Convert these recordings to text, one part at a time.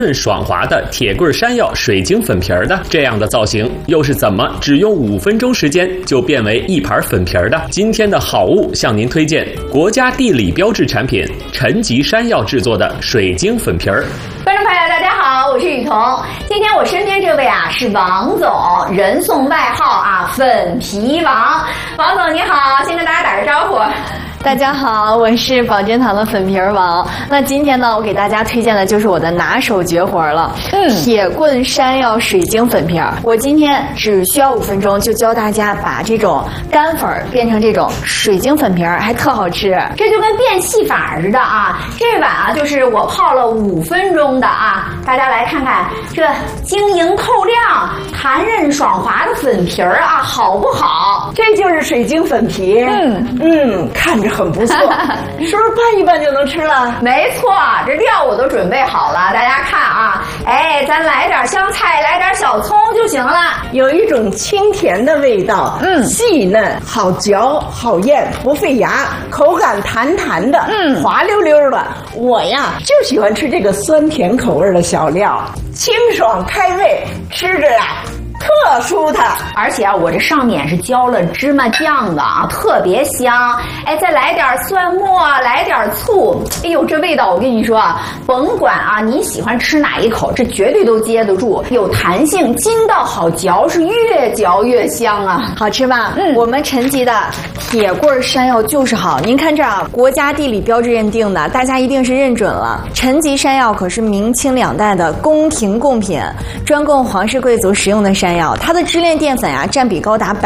润爽滑的铁棍山药水晶粉皮儿的，这样的造型又是怎么只用5分钟时间就变为一盘粉皮儿的？今天的好物向您推荐国家地理标志产品陈吉山药制作的水晶粉皮儿。 观众朋友大家好，我是雨桐。今天我身边这位是王总，人送外号粉皮王。王总你好，先跟大家打个招呼。 大家好，我是保健堂的粉皮儿王。那今天呢，我给大家推荐的就是我的拿手绝活了，铁棍山药水晶粉皮儿。我今天只需要5分钟就教大家把这种干粉变成这种水晶粉皮儿，还特好吃。 这就跟变戏法似的啊！这碗就是我泡了5分钟的啊，大家来看看这晶莹透亮、弹韧爽滑的粉皮儿好不好？ 这就是水晶粉皮，看着很不错，是不是拌一拌就能吃了？ 没错，这料我都准备好了，大家看啊，咱来点香菜，来点小葱就行了。 有一种清甜的味道，细嫩，好嚼，好咽，不费牙，口感弹弹的，滑溜溜的。我呀就喜欢吃这个酸甜口味的小料，清爽开胃，吃着特舒坦。 而且我这上面是浇了芝麻酱的特别香。再来点蒜末，来点醋。哎呦，这味道我跟你说甭管你喜欢吃哪一口，这绝对都接得住，有弹性，筋道好嚼，是越嚼越香啊。 好吃吧？我们陈吉的铁棍山药就是好。您看这国家地理标志认定的，大家一定是认准了。陈吉山药可是明清2代的宫廷贡品，专供皇室贵族食用的山药，它的支链淀粉占比高达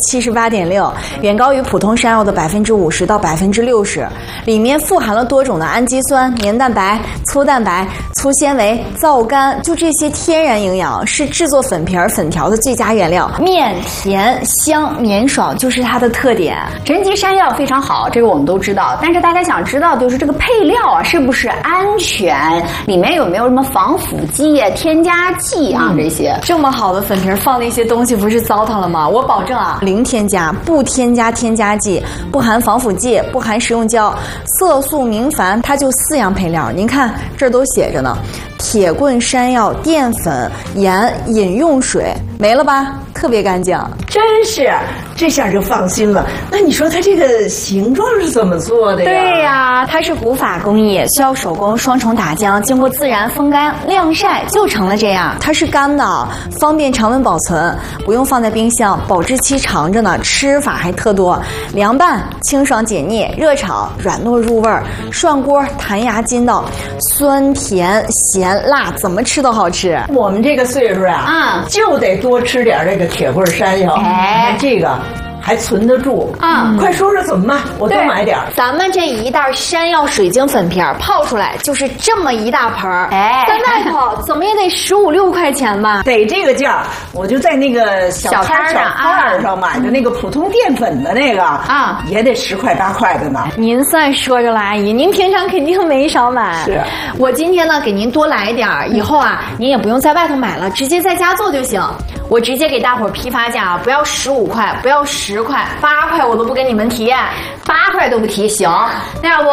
78.6%，远高于普通山药的50%到60%。里面富含了多种的氨基酸、黏蛋白、粗蛋白、粗纤维、皂苷，就这些天然营养是制作粉皮儿、粉条的最佳原料。面甜香绵爽就是它的特点。 陈吉山药非常好，这个我们都知道，但是大家想知道就是这个配料是不是安全，里面有没有什么防腐剂、添加剂这些。 这么好的粉皮儿放那些东西不是糟蹋了吗？我保证零添加，不添加添加剂，不含防腐剂，不含食用胶，色素明矾，它就4样配料。您看这儿都写着呢，铁棍山药、淀粉、盐、饮用水，没了吧？特别干净， 真是，这下就放心了。那你说它这个形状是怎么做的呀？ 对呀，它是古法工艺，需要手工双重打浆，经过自然风干、晾晒就成了这样。它是干的，方便常温保存，不用放在冰箱，保质期长着呢，吃法还特多。凉拌清爽解腻，热炒软糯入味儿，涮锅弹牙筋道，酸甜咸辣怎么吃都好吃。 我们这个岁数就得多吃点这个铁棍山药。这个还存得住快说说怎么办，我多买点。 咱们这一袋山药水晶粉皮儿泡出来就是这么一大盆儿，在外头怎么也得15、16块钱吧？ 得这个价，我就在那个小摊上买的那个普通淀粉的那个也得10块8块的呢。 您算说着了，阿姨，您平常肯定没少买。 是， 我今天呢给您多来点儿，以后您也不用在外头买了，直接在家做就行。我直接给大伙儿批发价，不要15块，不要10块，8块我都不跟你们提 ，8块都不提，行，那要不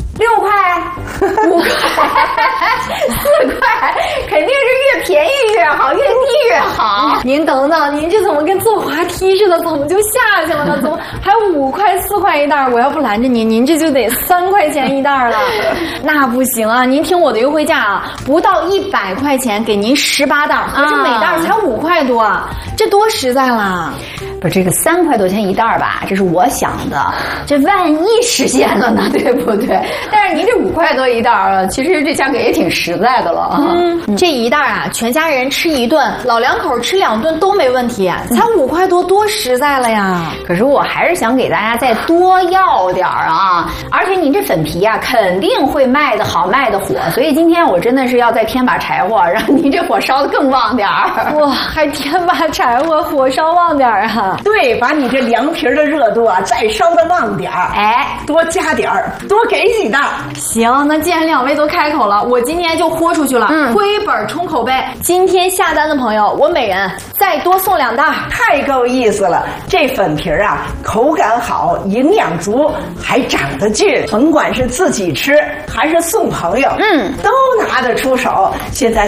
6块、5块、4块，肯定是越便宜越好，越低越好。 您等等，您这怎么跟坐滑梯似的，怎么就下去了呢？怎么还5块4块一袋？我要不拦着您，您这就得3块钱一袋了。那不行啊！您听我的优惠价不到100块钱给您18袋，合着每袋才5块多，这多实在了。 不是这个3块多钱一袋吧？这是我想的，这万一实现了呢，对不对？但是您这5块多一袋其实这价格也挺实在的了。 这一袋全家人吃1顿，老两口吃2顿都没问题，才5块多，多实在了呀！ 可是我还是想给大家再多要点而且您这粉皮肯定会卖得好，卖得火，所以今天我真的是要再添把柴火，让您这火烧得更旺点儿。 哇，还添把柴火，火烧旺点儿对，把你这凉皮的热度再烧得旺点儿，多加点儿，多给几袋。 行，那既然2位都开口了，我今天就豁出去了，亏本充口碑。今天下单的朋友，我每人再多送2袋。 太够意思了！这粉皮儿啊，口感好，营养足，还长得劲。甭管是自己吃还是送朋友，都拿得出手。现在